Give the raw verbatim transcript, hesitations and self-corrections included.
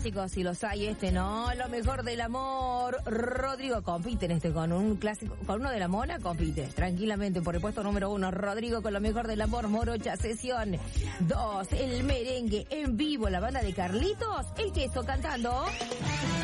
clásicos, si los hay, este no, lo mejor del amor. Rodrigo compite en este con un clásico, con uno de la Mona, compite tranquilamente por el puesto número uno. Rodrigo con lo mejor del amor, Morocha Sesión. Dos, el merengue en vivo, la banda de Carlitos, el Queso cantando.